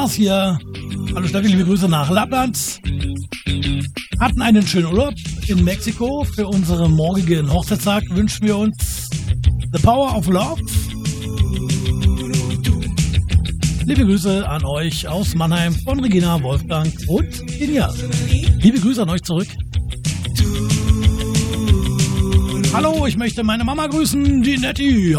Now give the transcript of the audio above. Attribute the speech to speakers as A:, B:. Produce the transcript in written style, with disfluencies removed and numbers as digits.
A: Lars hier. Hallo Steffi, liebe Grüße nach Lappland. Hatten einen schönen Urlaub in Mexiko. Für unseren morgigen Hochzeitstag wünschen wir uns The Power of Love. Liebe Grüße an euch aus Mannheim von Regina, Wolfgang und Inja. Liebe Grüße an euch zurück. Hallo, ich möchte meine Mama grüßen, die Nettie.